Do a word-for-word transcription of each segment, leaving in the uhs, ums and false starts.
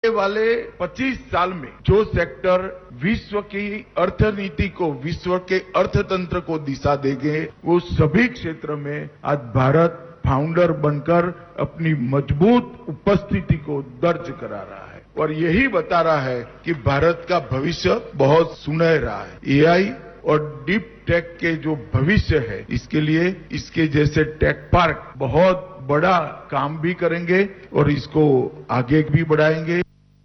वाले पच्चीस साल में जो सेक्टर विश्व की अर्थनीति को, विश्व के अर्थतंत्र को दिशा देंगे, वो सभी क्षेत्र में आज भारत फाउंडर बनकर अपनी मजबूत उपस्थिति को दर्ज करा रहा है और यही बता रहा है कि भारत का भविष्य बहुत सुनहरा है। एआई और डीप टेक के जो भविष्य है, इसके लिए इसके जैसे टेक पार्क बहुत बड़ा काम भी करेंगे और इसको आगे भी बढ़ाएंगे।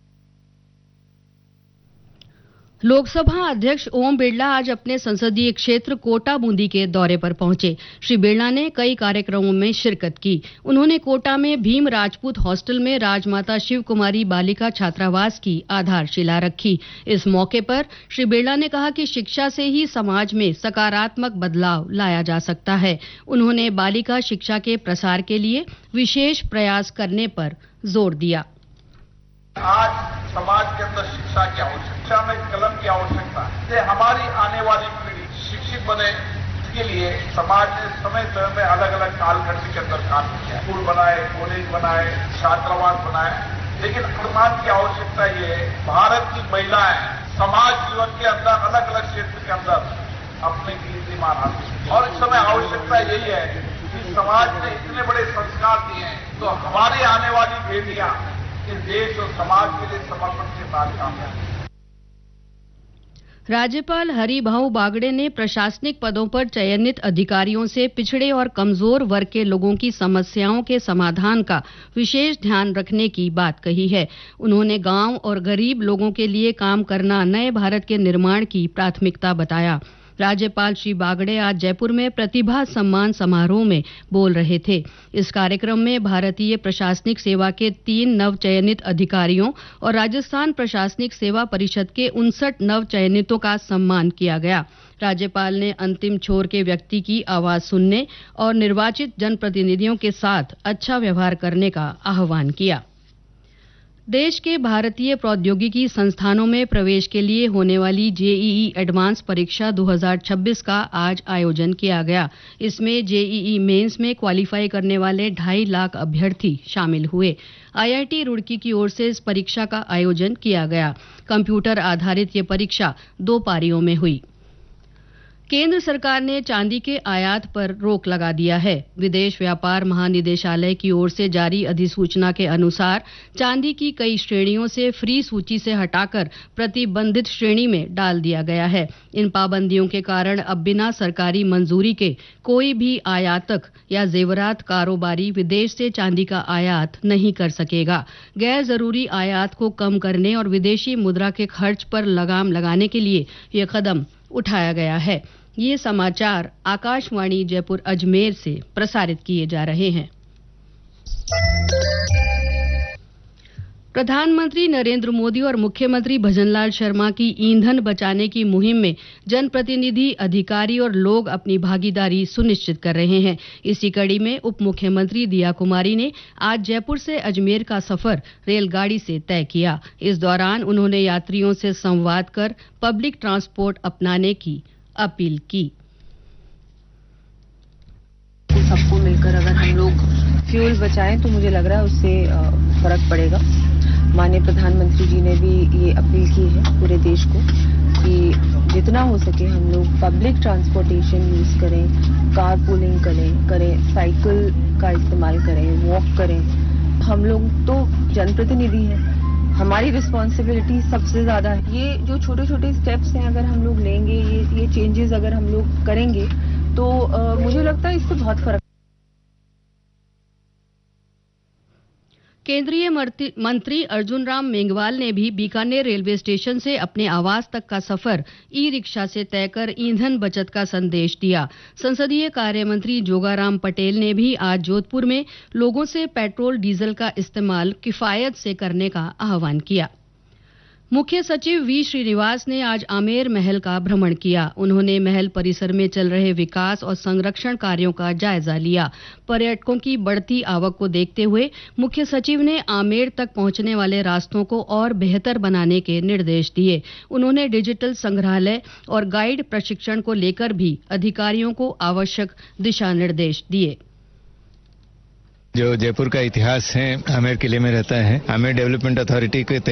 लोकसभा अध्यक्ष ओम बिरला आज अपने संसदीय क्षेत्र कोटा बूंदी के दौरे पर पहुंचे। श्री बिरला ने कई कार्यक्रमों में शिरकत की। उन्होंने कोटा में भीम राजपूत हॉस्टल में राजमाता शिव कुमारी बालिका छात्रावास की आधारशिला रखी। इस मौके पर श्री बिरला ने कहा कि शिक्षा से ही समाज में सकारात्मक बदलाव लाया जा सकता है। उन्होंने बालिका शिक्षा के प्रसार के लिए विशेष प्रयास करने पर जोर दिया। आज समाज के अंदर शिक्षा की आवश्यकता, शिक्षा में कलम की आवश्यकता है। हमारी आने वाली पीढ़ी शिक्षित बने, इसके लिए समाज ने समय समय में अलग अलग कालखंड के अंदर काम किया। स्कूल बनाए, कॉलेज बनाए, छात्रावास बनाए, लेकिन समाज की आवश्यकता ये है, भारत की महिलाएं समाज जीवन के अंदर अलग अलग क्षेत्र के अंदर अपने कीर्तिमान हासिल, और इस समय आवश्यकता यही है कि समाज ने इतने बड़े संस्कार दिए हैं, तो हमारी आने वाली बेटियां इस देश और समाज के लिए समर्पण के साथ काम करें। राज्यपाल हरिभाऊ बागड़े ने प्रशासनिक पदों पर चयनित अधिकारियों से पिछड़े और कमजोर वर्ग के लोगों की समस्याओं के समाधान का विशेष ध्यान रखने की बात कही है। उन्होंने गांव और गरीब लोगों के लिए काम करना नए भारत के निर्माण की प्राथमिकता बताया। राज्यपाल श्री बागड़े आज जयपुर में प्रतिभा सम्मान समारोह में बोल रहे थे। इस कार्यक्रम में भारतीय प्रशासनिक सेवा के तीन नवचयनित अधिकारियों और राजस्थान प्रशासनिक सेवा परिषद के उनसठ नवचयनितों का सम्मान किया गया। राज्यपाल ने अंतिम छोर के व्यक्ति की आवाज सुनने और निर्वाचित जनप्रतिनिधियों के साथ अच्छा व्यवहार करने का आह्वान किया। देश के भारतीय प्रौद्योगिकी संस्थानों में प्रवेश के लिए होने वाली जेईई एडवांस परीक्षा दो हज़ार छब्बीस का आज आयोजन किया गया। इसमें जेईई मेंस में क्वालिफाई करने वाले ढाई लाख अभ्यर्थी शामिल हुए। आईआईटी रुड़की की ओर से इस परीक्षा का आयोजन किया गया। कंप्यूटर आधारित ये परीक्षा दो पारियों में हुई। केंद्र सरकार ने चांदी के आयात पर रोक लगा दिया है। विदेश व्यापार महानिदेशालय की ओर से जारी अधिसूचना के अनुसार चांदी की कई श्रेणियों से फ्री सूची से हटाकर प्रतिबंधित श्रेणी में डाल दिया गया है। इन पाबंदियों के कारण अब बिना सरकारी मंजूरी के कोई भी आयातक या जेवरात कारोबारी विदेश से चांदी का आयात नहीं कर सकेगा। गैर जरूरी आयात को कम करने और विदेशी मुद्रा के खर्च पर लगाम लगाने के लिए यह कदम उठाया गया है। ये समाचार आकाशवाणी जयपुर अजमेर से प्रसारित किए जा रहे हैं। प्रधानमंत्री नरेंद्र मोदी और मुख्यमंत्री भजनलाल शर्मा की ईंधन बचाने की मुहिम में जनप्रतिनिधि, अधिकारी और लोग अपनी भागीदारी सुनिश्चित कर रहे हैं। इसी कड़ी में उप मुख्यमंत्री दिया कुमारी ने आज जयपुर से अजमेर का सफर रेलगाड़ी से तय किया। इस दौरान उन्होंने यात्रियों से संवाद कर पब्लिक ट्रांसपोर्ट अपनाने की अपील की। सबको मिलकर अगर हम लोग फ्यूल बचाएं तो मुझे लग रहा है उससे फर्क पड़ेगा। माननीय प्रधानमंत्री जी ने भी ये अपील की है पूरे देश को कि जितना हो सके हम लोग पब्लिक ट्रांसपोर्टेशन यूज करें, कार पूलिंग करें करें साइकिल का इस्तेमाल करें, वॉक करें। हम लोग तो जनप्रतिनिधि हैं, हमारी रिस्पॉन्सिबिलिटी सबसे ज्यादा है। ये जो छोटे छोटे स्टेप्स हैं अगर हम लोग लेंगे, ये ये चेंजेस अगर हम लोग करेंगे तो आ, मुझे लगता है इससे बहुत फर्क। केंद्रीय मंत्री अर्जुन राम मेघवाल ने भी बीकानेर रेलवे स्टेशन से अपने आवास तक का सफर ई रिक्शा से तय कर ईंधन बचत का संदेश दिया। संसदीय कार्य मंत्री जोगाराम पटेल ने भी आज जोधपुर में लोगों से पेट्रोल डीजल का इस्तेमाल किफायत से करने का आह्वान किया। मुख्य सचिव वी श्रीनिवास ने आज आमेर महल का भ्रमण किया। उन्होंने महल परिसर में चल रहे विकास और संरक्षण कार्यों का जायजा लिया। पर्यटकों की बढ़ती आवक को देखते हुए मुख्य सचिव ने आमेर तक पहुंचने वाले रास्तों को और बेहतर बनाने के निर्देश दिए। उन्होंने डिजिटल संग्रहालय और गाइड प्रशिक्षण को लेकर भी अधिकारियों को आवश्यक दिशा निर्देश दिए। जो जयपुर का इतिहास है आमेर किले में रहता है। आमेर डेवलपमेंट अथॉरिटी के